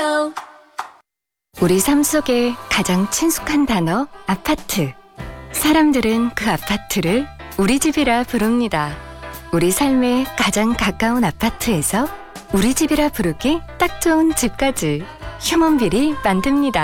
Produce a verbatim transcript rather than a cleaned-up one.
go. 우리 삶 속에 가장 친숙한 단어 아파트. 사람들은 그 아파트를 우리 집이라 부릅니다. 우리 삶에 가장 가까운 아파트에서 우리 집이라 부르기 딱 좋은 집까지 휴먼빌이 만듭니다.